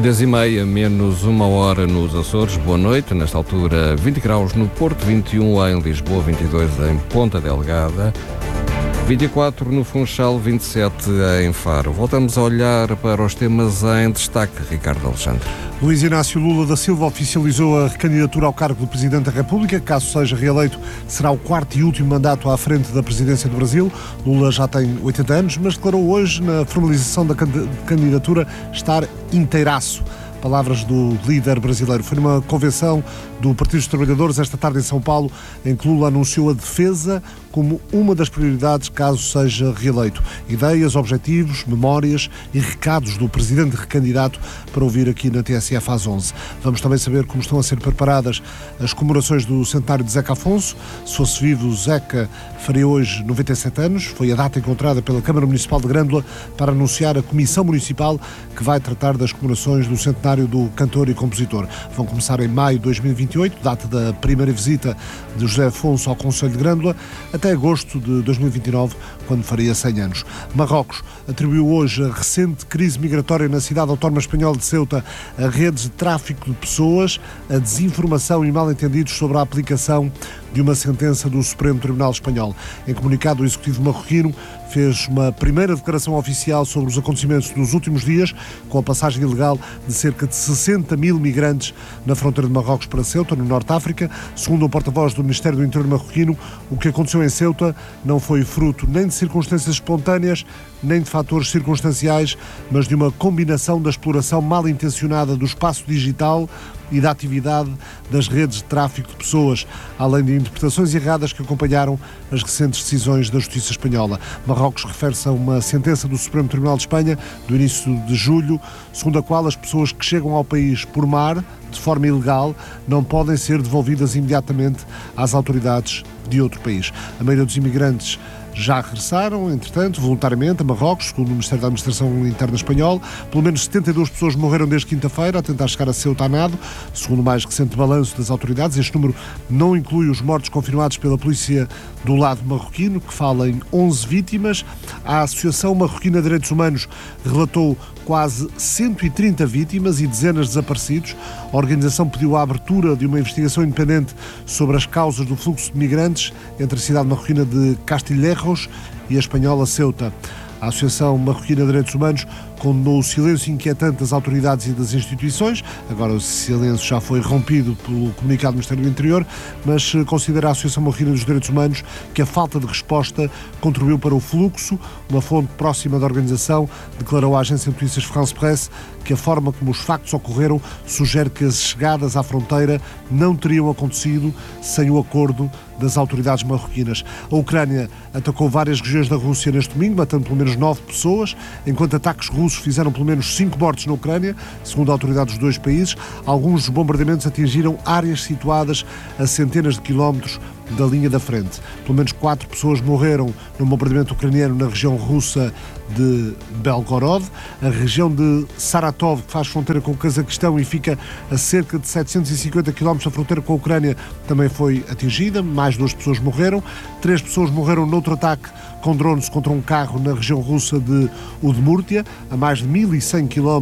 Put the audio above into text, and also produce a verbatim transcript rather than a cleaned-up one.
dez e meia, menos uma hora nos Açores. Boa noite. Nesta altura, vinte graus no Porto, vinte e um em Lisboa, vinte e dois em Ponta Delgada, vinte e quatro no Funchal, vinte e sete em Faro. Voltamos a olhar para os temas em destaque. Ricardo Alexandre. Luís Inácio Lula da Silva oficializou a recandidatura ao cargo de Presidente da República. Caso seja reeleito, será o quarto e último mandato à frente da Presidência do Brasil. Lula já tem oitenta anos, mas declarou hoje, na formalização da candidatura, estar inteiraço. Palavras do líder brasileiro. Foi numa convenção do Partido dos Trabalhadores esta tarde em São Paulo, em que Lula anunciou a defesa como uma das prioridades caso seja reeleito. Ideias, objetivos, memórias e recados do presidente recandidato para ouvir aqui na T S F às onze. Vamos também saber como estão a ser preparadas as comemorações do centenário de Zeca Afonso. Se fosse vivo, Zeca faria hoje noventa e sete anos. Foi a data encontrada pela Câmara Municipal de Grândola para anunciar a Comissão Municipal que vai tratar das comemorações do centenário do cantor e compositor. Vão começar em maio de dois mil e vinte e oito, data da primeira visita de José Afonso ao Conselho de Grândola, até agosto de dois mil e vinte e nove, quando faria cem anos. Marrocos atribuiu hoje a recente crise migratória na cidade autónoma espanhola de Ceuta a redes de tráfico de pessoas, a desinformação e mal-entendidos sobre a aplicação de uma sentença do Supremo Tribunal Espanhol. Em comunicado, o executivo marroquino fez uma primeira declaração oficial sobre os acontecimentos dos últimos dias, com a passagem ilegal de cerca de sessenta mil migrantes na fronteira de Marrocos para Ceuta, no Norte de África. Segundo o porta-voz do Ministério do Interior marroquino, o que aconteceu em Ceuta não foi fruto nem de circunstâncias espontâneas, nem de fatores circunstanciais, mas de uma combinação da exploração mal intencionada do espaço digital e da atividade das redes de tráfico de pessoas, além de interpretações erradas que acompanharam as recentes decisões da Justiça Espanhola. Marrocos refere-se a uma sentença do Supremo Tribunal de Espanha do início de julho, segundo a qual as pessoas que chegam ao país por mar, de forma ilegal, não podem ser devolvidas imediatamente às autoridades de outro país. A maioria dos imigrantes já regressaram, entretanto, voluntariamente a Marrocos, segundo o Ministério da Administração Interna espanhol. Pelo menos setenta e duas pessoas morreram desde quinta-feira a tentar chegar a Ceuta a nado, segundo o mais recente balanço das autoridades. Este número não inclui os mortos confirmados pela polícia do lado marroquino, que fala em onze vítimas. A Associação Marroquina de Direitos Humanos relatou quase cento e trinta vítimas e dezenas de desaparecidos. A organização pediu a abertura de uma investigação independente sobre as causas do fluxo de migrantes entre a cidade marroquina de Castilleros e a espanhola Ceuta. A Associação Marroquina de Direitos Humanos condenou o silêncio inquietante das autoridades e das instituições. Agora o silêncio já foi rompido pelo comunicado do Ministério do Interior, mas considera a Associação Marroquina dos Direitos Humanos que a falta de resposta contribuiu para o fluxo. Uma fonte próxima da organização declarou à agência de notícias France Presse que a forma como os factos ocorreram sugere que as chegadas à fronteira não teriam acontecido sem o acordo das autoridades marroquinas. A Ucrânia atacou várias regiões da Rússia neste domingo, matando pelo menos nove pessoas, enquanto ataques russos fizeram pelo menos cinco mortes na Ucrânia, segundo autoridades dos dois países. Alguns dos bombardeamentos atingiram áreas situadas a centenas de quilómetros da linha da frente. Pelo menos quatro pessoas morreram no bombardeamento ucraniano na região russa de Belgorod. A região de Saratov, que faz fronteira com o Cazaquistão e fica a cerca de setecentos e cinquenta quilómetros da fronteira com a Ucrânia, também foi atingida. Mais duas pessoas morreram. Três pessoas morreram noutro ataque com drones contra um carro na região russa de Udmurtia, a mais de mil e cem quilómetros